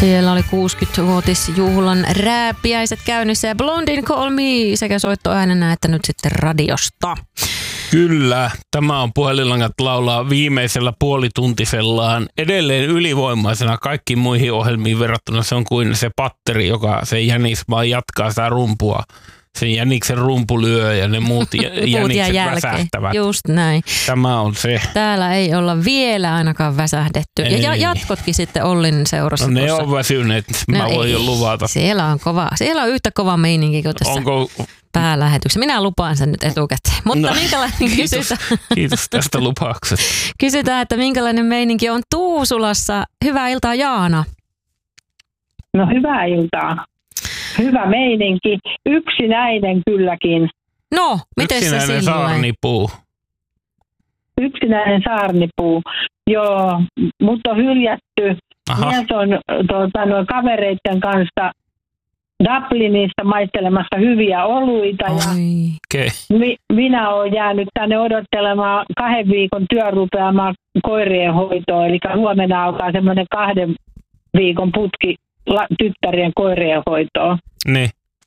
Siellä oli 60-vuotisjuhlan rääpiäiset käynnissä ja Blondin Call Me sekä soittoäänenä että nyt sitten radiosta. Kyllä, tämä on Puhelinlangat laulaa viimeisellä puolituntisellaan edelleen ylivoimaisena kaikkiin muihin ohjelmiin verrattuna. Se on kuin se patteri, joka se jänis vaan jatkaa sitä rumpua. Sen jäniksen rumpu lyö ja ne muut jänikset väsähtävät. Just näin. Tämä on se. Täällä ei olla vielä ainakaan väsähdetty. Ei. Ja jatkotkin sitten Ollin seurassa. No ne on väsyneet, mä voin jo luvata. Siellä on kova. Siellä on yhtä kova meininki kuin tässä päälähetyksessä. Minä lupaan sen nyt etukäteen. Mutta minkälainen Kiitos tästä lupauksesta. Kysytään, että minkälainen meininki on Tuusulassa. Hyvää iltaa, Jaana. No hyvää iltaa. Hyvä meininki. Yksinäinen kylläkin. No, miten se silloin? Yksinäinen saarnipuu. Yksinäinen saarnipuu. Joo, mutta on hyljätty. Aha. Mies on kavereiden kanssa Dublinissa maistelemassa hyviä oluita. Ja Okay. minä olen jäänyt tänne odottelemaan 2 viikon työrupeamaa koirien hoitoa. Eli huomenna alkaa semmoinen 2 viikon putki tyttärien koirien hoitoa. Niin.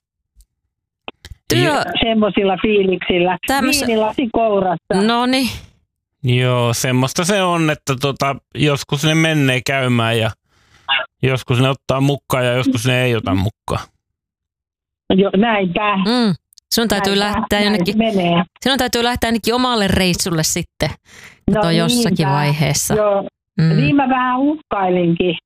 Semmoisilla fiiliksillä. Viinilasi kourassa. Noniin. Joo, semmoista se on, että joskus ne menee käymään ja joskus ne ottaa mukaan ja joskus ne ei ota mukaan. Jo, näinpä. Sinun täytyy lähteä jonnekin. Sinun täytyy lähteä ainakin omalle reissulle sitten. No, jossakin vaiheessa. Joo. Niin mä vähän uhkailinkin.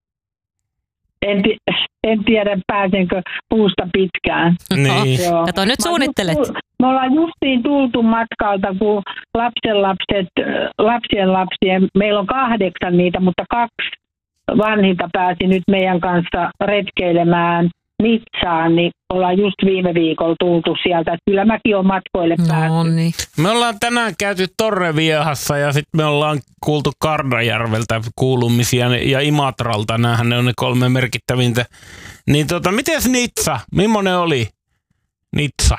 En tiedä, pääsenkö puusta pitkään. Niin. Kato, nyt suunnittelet. Me ollaan justiin tultu matkalta, kun lapsien lapsien, meillä on 8 niitä, mutta 2 vanhinta pääsi nyt meidän kanssa retkeilemään Nitsaan, niin ollaan just viime viikolla tultu sieltä. Kyllä mäkin olen matkoille päässyt. Niin. Me ollaan tänään käyty Torreviehassa ja sitten me ollaan kuultu Kardajärveltä kuulumisia ja Imatralta. Nämähän ne on ne 3 merkittävintä. Niin mites Nitsa? Millainen oli Nitsa?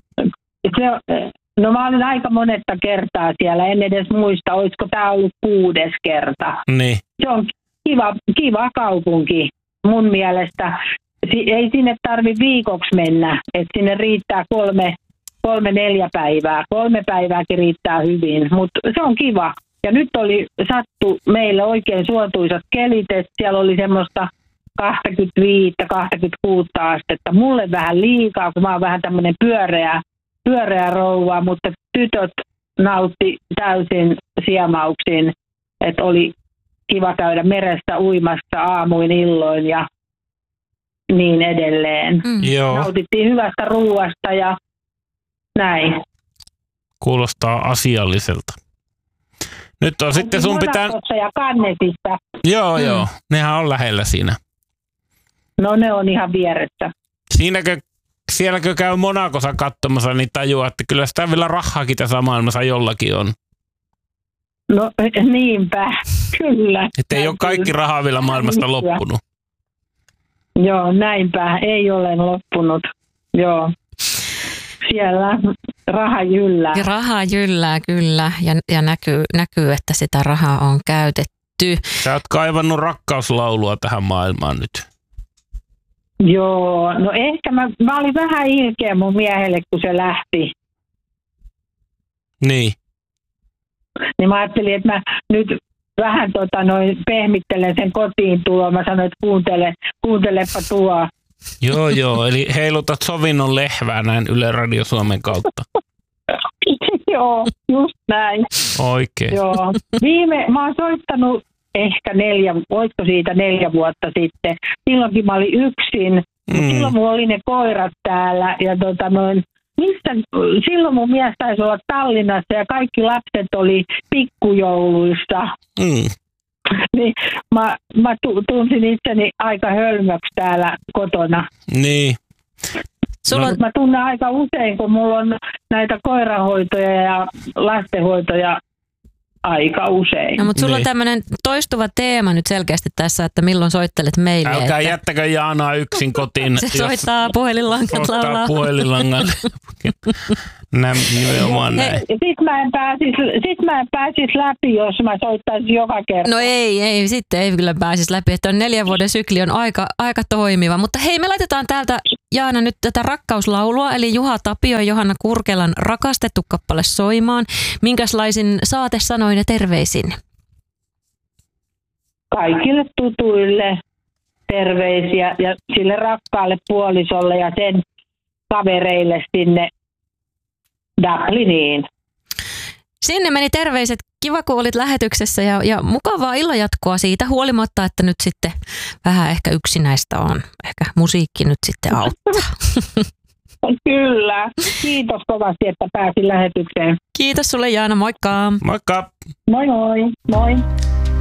No mä olin aika monetta kertaa siellä. En edes muista, olisiko tämä ollut 6. kerta. Niin. Se on kiva kaupunki mun mielestä. Ei sinne tarvi viikoksi mennä, että sinne riittää 3-4 päivää. 3 päivääkin riittää hyvin, mutta se on kiva. Ja nyt sattu meille oikein suotuisat kelit, että siellä oli semmoista 25-26 astetta. Mulle vähän liikaa, kun mä oon vähän tämmöinen pyöreä rouva, mutta tytöt nautti täysin siemauksin, että oli kiva käydä meressä uimassa aamuin illoin ja niin edelleen. Joo. Nautittiin hyvästä ruuasta ja näin. Kuulostaa asialliselta. Nyt on sitten sun pitää... ja Kannetissa. Joo. Nehän on lähellä siinä. No ne on ihan vieressä. Sielläkö käy Monacossa katsomassa, niin tajuaa, että kyllä sitä vielä rahaakin tässä maailmassa jollakin on. No niinpä, kyllä. Että ei ole kaikki rahaa vielä maailmasta loppunut. Joo, näinpä. Ei ole loppunut. Joo. Siellä raha jyllää. Raha jyllää kyllä ja näkyy, että sitä rahaa on käytetty. Sä oot kaivannut rakkauslaulua tähän maailmaan nyt. Joo, no ehkä mä olin vähän ilkeä mun miehelle, kun se lähti. Niin. Niin mä ajattelin, että mä nyt vähän pehmittelen sen kotiin tuloa. Mä sanoin, että kuuntelepa tuo. Joo, eli heilutat sovinnon lehvää näin Yle Radio Suomen kautta. Joo, just näin. Oikein. Joo. Mä oon soittanut ehkä 4 vuotta sitten. Silloinkin mä olin yksin. Silloin mulla oli ne koirat täällä ja silloin mun mies taisi olla Tallinnassa ja kaikki lapset oli pikkujouluissa. Niin mä tunsin itseni aika hölmöksi täällä kotona. Niin. Mä tunnen aika usein, kun mulla on näitä koirahoitoja ja lastenhoitoja aika usein. No, mutta sulla on Niin. tämmöinen toistuva teema nyt selkeästi tässä, että milloin soittelet meille. Älkää että jättäkö Jaanaa yksin kotiin. se soittaa puhelinlangat laulaa. puhelinlangan. Nimenomaan näin. Sitten mä en pääsis läpi, jos mä soittaisin joka kerta. No ei, sitten ei kyllä pääsisi läpi, että 4 vuoden sykli on aika toimiva. Mutta hei, me laitetaan täältä, Jaana, nyt tätä rakkauslaulua, eli Juha Tapio ja Johanna Kurkelan Rakastettu kappale soimaan. Minkälaisin saatesanoin ja terveisin? Kaikille tutuille terveisiä ja sille rakkaalle puolisolle ja sen kavereille sinne Dubliniin. Sinne meni terveiset. Kiva, kun olit lähetyksessä ja mukavaa illanjatkoa siitä huolimatta, että nyt sitten vähän ehkä yksinäistä on. Ehkä musiikki nyt sitten auttaa. Kyllä. Kiitos kovasti, että pääsin lähetykseen. Kiitos sulle, Jaana. Moikka! Moikka! Moi moi. Moi.